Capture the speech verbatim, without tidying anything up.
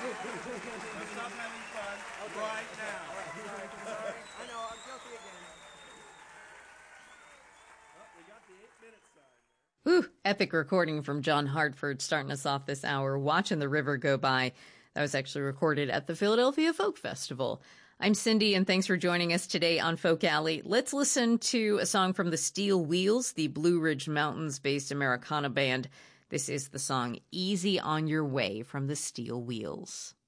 stop having fun okay. right now. All right, sorry, sorry. I know, I'm guilty again. Well, we got the eight-minute sign. Whew, epic recording from John Hartford starting us off this hour, Watching the River Go By. That was actually recorded at the Philadelphia Folk Festival. I'm Cindy, and thanks for joining us today on Folk Alley. Let's listen to a song from the Steel Wheels, the Blue Ridge Mountains-based Americana band. This is the song Easy on Your Way from the Steel Wheels.